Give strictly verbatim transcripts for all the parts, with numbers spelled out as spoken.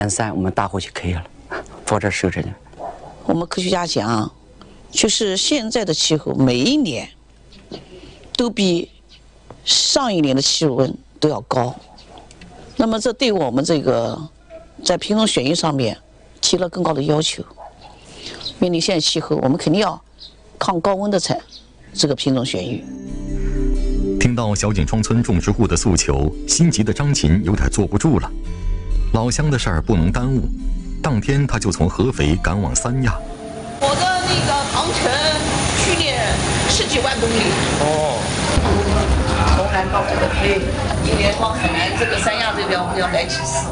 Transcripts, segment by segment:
三我们打回去可以了，放这收着呢。 我们科学家讲，就是现在的气候每一年都比上一年的气温都要高，那么这对我们这个在品种选育上面提了更高的要求。面临现在气候，我们肯定要抗高温的产这个品种选育。 听到小井庄村种植户的诉求，心急的张琴有点坐不住了。老乡的事儿不能耽误，当天他就从合肥赶往三亚。 我的那个航程去年十几万公里。哦。从南到这个北，一年光海南这个三亚这边我们要来几次。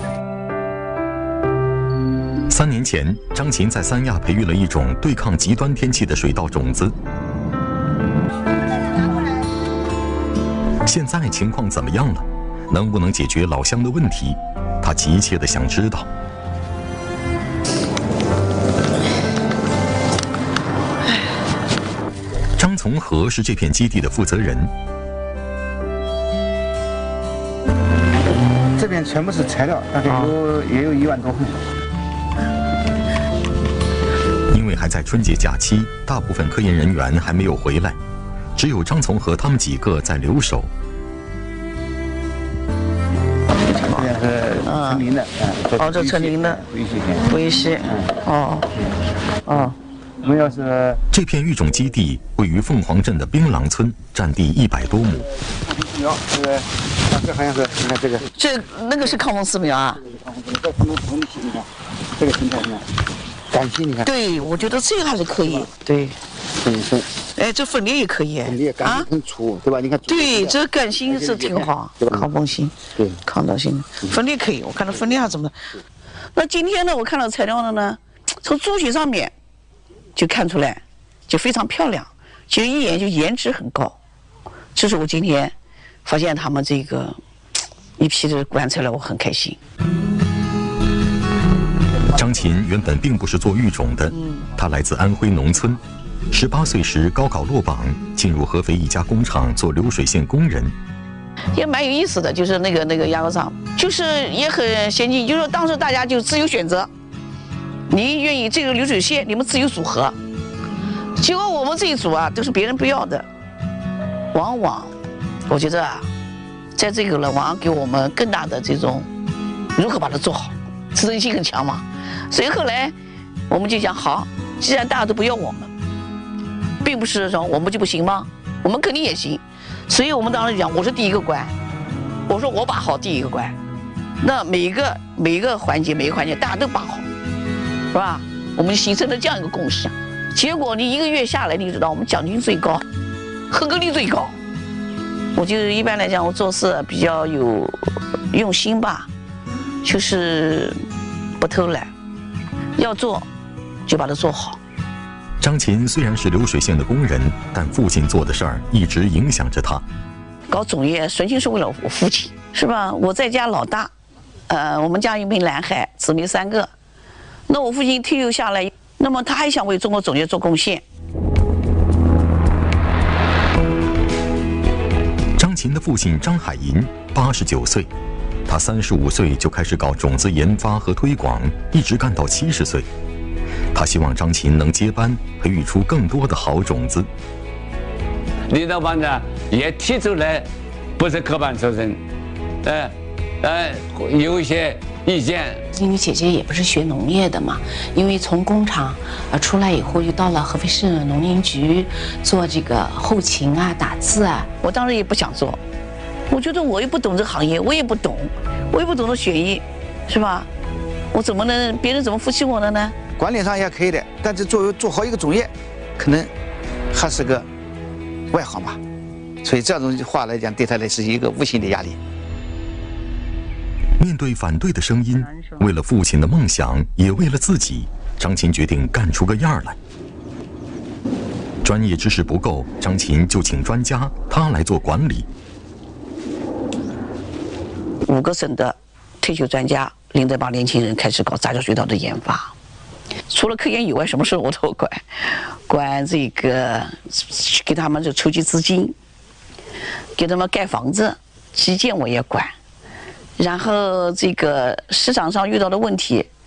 三年前，张琴在三亚培育了一种对抗极端天气的水稻种子。现在情况怎么样了？能不能解决老乡的问题？他急切地想知道。张从和是这片基地的负责人。 这边全部是材料，大概有也有一万多份。 因为还在春节假期，大部分科研人员还没有回来，只有张从和他们几个在留守。 这边是成林的，嗯， 哦，这成林的， 维系线， 维系，哦，哦。 我们要是这片育种基地位于凤凰镇的槟榔村，占地一百多亩。 苗，这个，这好像是，你看这个， 这那个是抗风丝苗啊。 这他们分析，你看，这个生态你看，感性你看。 对，我觉得这个还是可以。对。 本身。 哎，这粉粒也可以。 粉粒感性很粗，对吧？你看。 对，这感性是挺好， 对吧？ 抗风性， 对， 抗倒性，粉粒可以。我看到粉粒还怎么？那今天呢？我看到材料了呢，从猪血上面。就看出来，就非常漂亮，就一眼就颜值很高。这是我今天发现他们这个一批的观测了，我很开心。 张琴原本并不是做育种的，她来自安徽农村，十八岁时高考落榜，进入合肥一家工厂做流水线工人。 也蛮有意思的，就是那个那个压膏厂，就是也很先进，就是说当时大家就自由选择。你愿意这个流水线，你们自由组合。结果我们这一组啊，都是别人不要的。往往，我觉得啊，在这个呢，往往给我们更大的这种如何把它做好，责任心很强嘛。所以后来我们就讲，好，既然大家都不要我们，并不是说我们就不行吗？我们肯定也行。所以我们当时讲，我是第一个关，我说我把好第一个关，那每一个每一个环节每一个环节大家都把好。是吧？我们形成了这样一个共识，结果你一个月下来，你知道我们奖金最高，合格率最高。我就一般来讲，我做事比较有用心吧，就是不偷懒，要做就把它做好。 张琴虽然是流水线的工人，但父亲做的事儿一直影响着他。 搞种业纯情是为了我父亲，是吧？我在家老大，呃，我们家一名男孩，姊妹三个。那我父亲退休下来，那么他还想为中国种业做贡献。 张琴的父亲张海银八十九岁，他三十五岁就开始搞种子研发和推广，一直干到七十岁。他希望张琴能接班，培育出更多的好种子。 李老板呢也提出来，不是科班出身，呃，呃，有一些意见。 因为姐姐也不是学农业的嘛，因为从工厂呃出来以后，又到了合肥市农林局做这个后勤啊、打字啊。 我当时也不想做，我觉得我也不懂这个行业，我也不懂，我也不懂得选育，是吧？我怎么能别人怎么服气我的呢？ 管理上也可以的，但是作为做好一个种业，可能还是个外行吧。所以这种话来讲，对他来是一个无形的压力。 面对反对的声音，为了父亲的梦想，也为了自己，张琴决定干出个样来。专业知识不够，张琴就请专家，他来做管理。 五个省的退休专家领着帮年轻人开始搞杂交水稻的研发。除了科研以外，什么事我都管，管这个给他们就筹集资金，给他们盖房子，基建我也管。 然后这个市场上遇到的问题